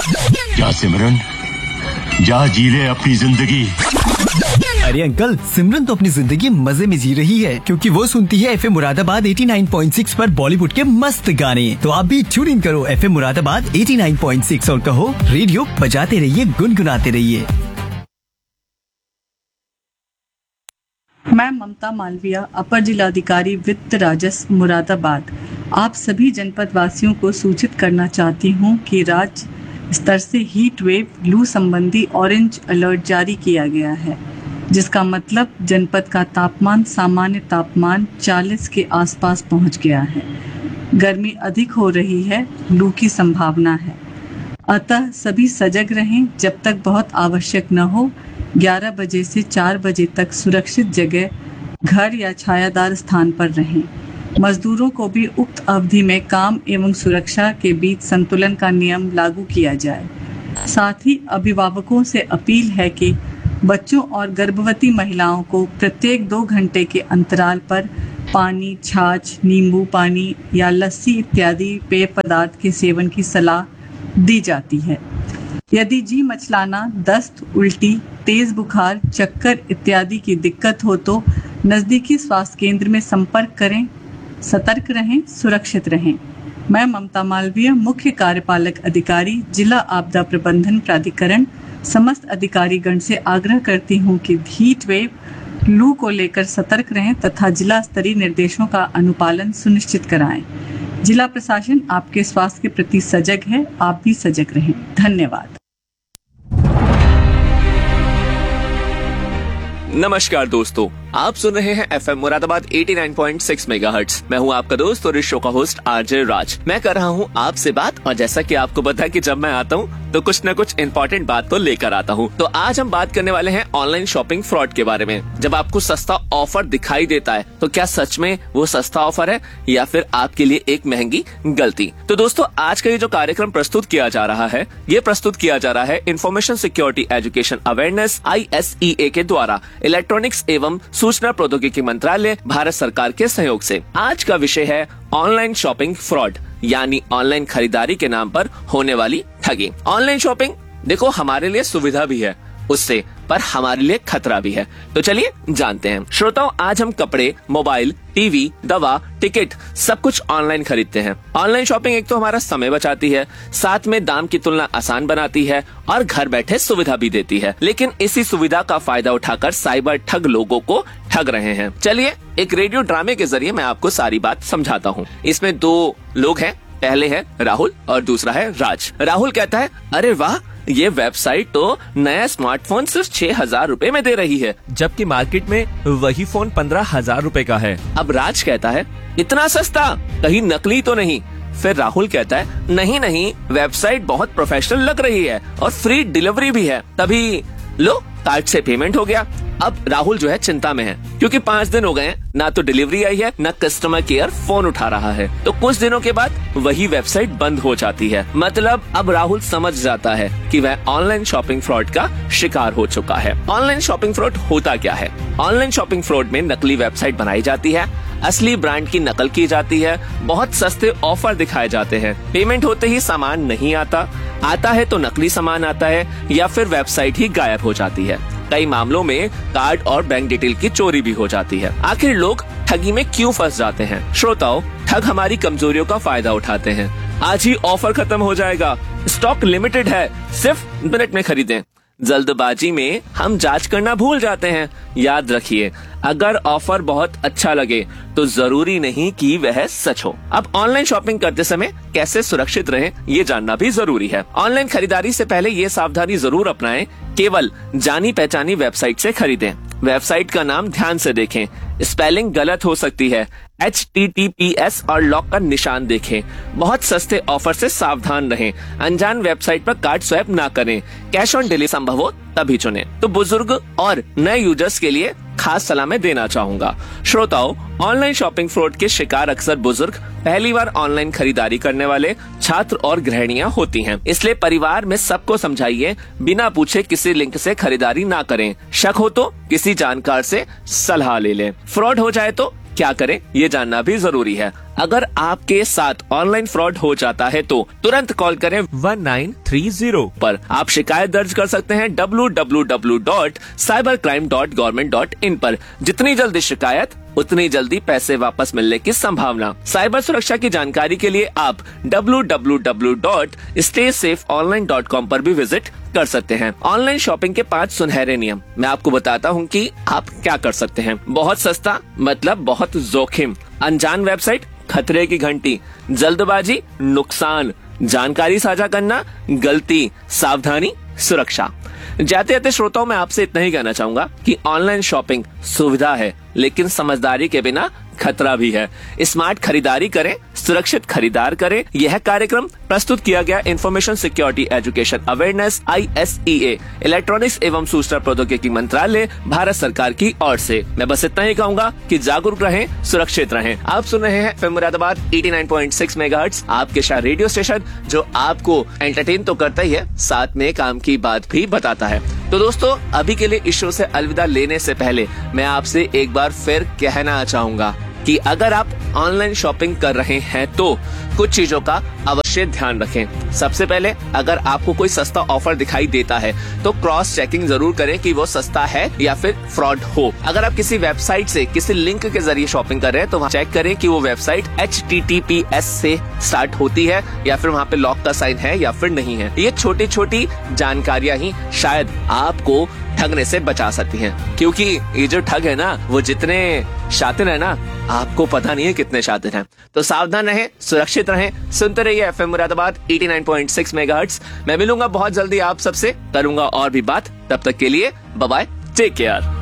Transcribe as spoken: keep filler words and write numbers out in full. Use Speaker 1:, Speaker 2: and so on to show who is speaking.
Speaker 1: क्या सिमरन, जा जी ले अपनी जिंदगी।
Speaker 2: अरे अंकल, सिमरन तो अपनी जिंदगी मजे में जी रही है क्योंकि वो सुनती है एफएम मुरादाबाद नवासी पॉइंट छह पर बॉलीवुड के मस्त गाने। तो आप भी ट्यून इन करो एफएम मुरादाबाद नवासी पॉइंट छह और कहो रेडियो बजाते रहिए, गुनगुनाते रहिए।
Speaker 3: मैं ममता मालविया, अपर जिलाधिकारी वित्त राजस्व मुरादाबाद, आप सभी जनपद वासियों को सूचित करना चाहती हूँ कि राज्य स्तर से हीट वेव लू संबंधी ऑरेंज अलर्ट जारी किया गया है, जिसका मतलब जनपद का तापमान सामान्य तापमान चालीस के आसपास पहुंच गया है। गर्मी अधिक हो रही है, लू की संभावना है, अतः सभी सजग रहें। जब तक बहुत आवश्यक न हो, ग्यारह बजे से चार बजे तक सुरक्षित जगह, घर या छायादार स्थान पर रहें। मजदूरों को भी उक्त अवधि में काम एवं सुरक्षा के बीच संतुलन का नियम लागू किया जाए। साथ ही अभिभावकों से अपील है कि बच्चों और गर्भवती महिलाओं को प्रत्येक दो घंटे के अंतराल पर पानी, छाछ, नींबू पानी या लस्सी इत्यादि पेय पदार्थ के सेवन की सलाह दी जाती है। यदि जी मचलाना, दस्त, उल्टी, तेज बुखार, चक्कर इत्यादि की दिक्कत हो तो नजदीकी स्वास्थ्य केंद्र में संपर्क करें। सतर्क रहें, सुरक्षित रहें। मैं ममता मालवीय, मुख्य कार्यपालक अधिकारी, जिला आपदा प्रबंधन प्राधिकरण, समस्त अधिकारीगण से आग्रह करती हूं कि हीट वेव लू को लेकर सतर्क रहें तथा जिला स्तरीय निर्देशों का अनुपालन सुनिश्चित कराएं। जिला प्रशासन आपके स्वास्थ्य के प्रति सजग है, आप भी सजग रहें। धन्यवाद।
Speaker 4: नमस्कार दोस्तों, आप सुन रहे हैं एफएम मुरादाबाद नवासी पॉइंट छह मेगाहर्ट्ज। मैं हूं आपका दोस्त और इस शो का होस्ट आरजे राज। मैं कर रहा हूं आपसे बात, और जैसा कि आपको पता है कि जब मैं आता हूं तो कुछ न कुछ इम्पोर्टेंट बात तो लेकर आता हूं। तो आज हम बात करने वाले हैं ऑनलाइन शॉपिंग फ्रॉड के बारे में। जब आपको सस्ता ऑफर दिखाई देता है तो क्या सच में वो सस्ता ऑफर है या फिर आपके लिए एक महंगी गलती? तो दोस्तों, आज का ये जो कार्यक्रम प्रस्तुत किया जा रहा है, ये प्रस्तुत किया जा रहा है information security education awareness I S E ए के द्वारा इलेक्ट्रॉनिक्स एवं सूचना प्रौद्योगिकी मंत्रालय भारत सरकार के सहयोग से। आज का विषय है ऑनलाइन शॉपिंग फ्रॉड, यानी ऑनलाइन खरीदारी के नाम पर होने वाली ठगी। ऑनलाइन शॉपिंग देखो हमारे लिए सुविधा भी है उससे, पर हमारे लिए खतरा भी है। तो चलिए जानते हैं। श्रोताओं, आज हम कपड़े, मोबाइल, टीवी, दवा, टिकट सब कुछ ऑनलाइन खरीदते हैं। ऑनलाइन शॉपिंग एक तो हमारा समय बचाती है, साथ में दाम की तुलना आसान बनाती है और घर बैठे सुविधा भी देती है। लेकिन इसी सुविधा का फायदा उठाकर साइबर ठग लोगों को ठग रहे हैं। चलिए एक रेडियो ड्रामे के जरिए मैं आपको सारी बात समझाता हूँ। इसमें दो लोग हैं, पहले है राहुल और दूसरा है राज। राहुल कहता है, अरे वाह, ये वेबसाइट तो नया स्मार्टफोन सिर्फ छह हजार रूपए में दे रही है, जबकि मार्केट में वही फोन पंद्रह हजार रूपए का है। अब राज कहता है, इतना सस्ता, कहीं नकली तो नहीं? फिर राहुल कहता है, नहीं नहीं, वेबसाइट बहुत प्रोफेशनल लग रही है और फ्री डिलीवरी भी है। तभी लो, कार्ड से पेमेंट हो गया। अब राहुल जो है चिंता में है, क्योंकि पाँच दिन हो गए हैं, ना तो डिलीवरी आई है, ना कस्टमर केयर फोन उठा रहा है। तो कुछ दिनों के बाद वही वेबसाइट बंद हो जाती है। मतलब अब राहुल समझ जाता है कि वह ऑनलाइन शॉपिंग फ्रॉड का शिकार हो चुका है। ऑनलाइन शॉपिंग फ्रॉड होता क्या है? ऑनलाइन शॉपिंग फ्रॉड में नकली वेबसाइट बनाई जाती है, असली ब्रांड की नकल की जाती है, बहुत सस्ते ऑफर दिखाए जाते हैं, पेमेंट होते ही सामान नहीं आता, आता है तो नकली सामान आता है या फिर वेबसाइट ही गायब हो जाती है। कई मामलों में कार्ड और बैंक डिटेल की चोरी भी हो जाती है। आखिर लोग ठगी में क्यों फंस जाते हैं? श्रोताओं, ठग हमारी कमजोरियों का फायदा उठाते हैं। आज ही ऑफर खत्म हो जाएगा, स्टॉक लिमिटेड है, सिर्फ मिनट में खरीदें। जल्दबाजी में हम जांच करना भूल जाते हैं। याद रखिए, अगर ऑफर बहुत अच्छा लगे तो जरूरी नहीं कि वह सच हो। अब ऑनलाइन शॉपिंग करते समय कैसे सुरक्षित रहें, ये जानना भी जरूरी है। ऑनलाइन खरीदारी से पहले ये सावधानी जरूर अपनाएं, केवल जानी पहचानी वेबसाइट से खरीदें। वेबसाइट का नाम ध्यान से देखें, स्पेलिंग गलत हो सकती है। H T T P S और लॉक का निशान देखें। बहुत सस्ते ऑफर से सावधान रहें। अनजान वेबसाइट पर कार्ड स्वैप ना करें। कैश ऑन डिलीवरी संभव हो तभी चुनें। तो बुजुर्ग और नए यूजर्स के लिए खास सलाह मैं देना चाहूंगा। श्रोताओं, ऑनलाइन शॉपिंग फ्रॉड के शिकार अक्सर बुजुर्ग, पहली बार ऑनलाइन खरीदारी करने वाले, छात्र और गृहिणियां होती हैं। इसलिए परिवार में सबको समझाइए, बिना पूछे किसी लिंक से खरीदारी ना करें। शक हो तो किसी जानकार से सलाह ले लें। फ्रॉड हो जाए तो क्या करें ये जानना भी जरूरी है। अगर आपके साथ ऑनलाइन फ्रॉड हो जाता है तो तुरंत कॉल करें वन नाइन थ्री जीरो पर। आप शिकायत दर्ज कर सकते हैं W W W dot cyber crime dot government dot in पर। जितनी जल्दी शिकायत उतनी जल्दी पैसे वापस मिलने की संभावना। साइबर सुरक्षा की जानकारी के लिए आप W W W dot stay safe online dot com पर भी विजिट कर सकते हैं। ऑनलाइन शॉपिंग के पांच सुनहरे नियम मैं आपको बताता हूं कि आप क्या कर सकते हैं। बहुत सस्ता मतलब बहुत जोखिम, अनजान वेबसाइट खतरे की घंटी, जल्दबाजी नुकसान, जानकारी साझा करना गलती, सावधानी सुरक्षा। जाते जाते श्रोताओं मैं आपसे इतना ही कहना चाहूंगा कि ऑनलाइन शॉपिंग सुविधा है लेकिन समझदारी के बिना खतरा भी है। स्मार्ट खरीदारी करें, सुरक्षित खरीदार करें। यह कार्यक्रम प्रस्तुत किया गया information security education awareness I S E A electronics एवं सूचना प्रौद्योगिकी मंत्रालय भारत सरकार की ओर से। मैं बस इतना ही कहूंगा कि जागरूक रहें, सुरक्षित रहें। आप सुन रहे हैं FM Moradabad eighty nine point six megahertz, आपके शहर रेडियो स्टेशन जो आपको एंटरटेन तो करता ही है, साथ में काम की बात भी बताता है। तो दोस्तों अभी के लिए इस शो से अलविदा लेने से पहले मैं आपसे एक बार फिर कहना चाहूंगा कि अगर आप ऑनलाइन शॉपिंग कर रहे हैं तो कुछ चीजों का अवश्य ध्यान रखें। सबसे पहले अगर आपको कोई सस्ता ऑफर दिखाई देता है तो क्रॉस चेकिंग जरूर करें कि वो सस्ता है या फिर फ्रॉड हो। अगर आप किसी वेबसाइट से किसी लिंक के जरिए शॉपिंग कर रहे हैं तो वहाँ चेक करें कि वो website H T T P S से स्टार्ट होती है या फिर वहाँ पे लॉक का साइन है या फिर नहीं है। ये छोटी छोटी जानकारियां ही शायद आपको ठगने से बचा सकती हैं, क्योंकि ये जो ठग है ना वो जितने शातिर है ना आपको पता नहीं है कितने शातिर हैं। तो सावधान रहें, सुरक्षित रहें, सुनते रहिए FM Moradabad eighty nine point six megahertz. मैं मिलूंगा बहुत जल्दी आप सबसे, करूंगा और भी बात। तब तक के लिए बाय बाय, टेक केयर।